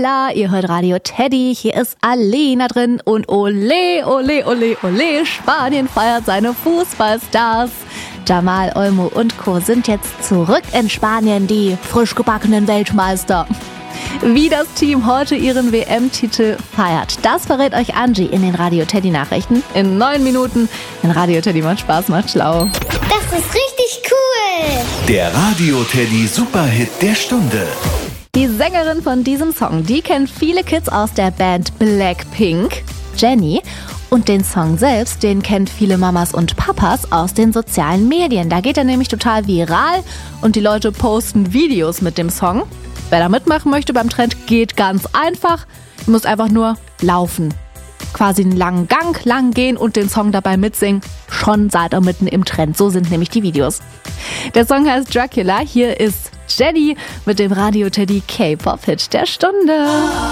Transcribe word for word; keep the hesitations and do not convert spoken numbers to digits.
Holla, ihr hört Radio Teddy, hier ist Alena drin und ole, ole, ole, ole, Spanien feiert seine Fußballstars. Jamal, Olmo und Co. sind jetzt zurück in Spanien, die frisch gebackenen Weltmeister. Wie das Team heute ihren W M-Titel feiert, das verrät euch Angie in den Radio Teddy Nachrichten in neun Minuten. In Radio Teddy macht Spaß, macht schlau. Das ist richtig cool. Der Radio Teddy Superhit der Stunde. Die Sängerin von diesem Song, die kennt viele Kids aus der Band Blackpink, Jennie. Und den Song selbst, den kennt viele Mamas und Papas aus den sozialen Medien. Da geht er nämlich total viral und die Leute posten Videos mit dem Song. Wer da mitmachen möchte beim Trend, geht ganz einfach. Ihr müsst einfach nur laufen. Quasi einen langen Gang lang gehen und den Song dabei mitsingen. Schon seid ihr mitten im Trend. So sind nämlich die Videos. Der Song heißt Dracula. Hier ist Jennie mit dem Radio Teddy K-Pop-Hit der Stunde.